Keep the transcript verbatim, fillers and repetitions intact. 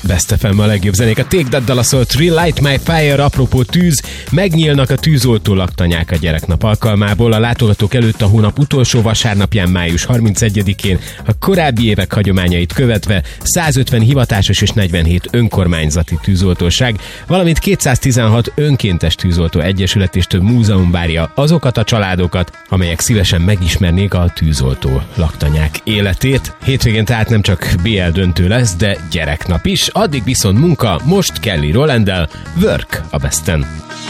Best ef em a legjobb zenék. A Take That dala szólt Relight My Fire, apropó tűz, megnyílnak a tűzoltó laktanyák a gyereknap alkalmából. A látogatók előtt a hónap utolsó vasárnapján, május harmincegyedikén a korábbi évek hagyományait követve százötven hivatásos és negyvenhét önkormányzati tűzoltóság, valamint kétszáztizenhat önkéntes tűzoltó egyesület és több múzeum várja azokat a családokat, amelyek szívesen megismernék a tűzoltó laktanyák életét. Hétvégén tehát nem csak bé el döntő lesz, de gyereknap is. Addig viszont munka, most Kelly Rowlanddel, Work a Besten.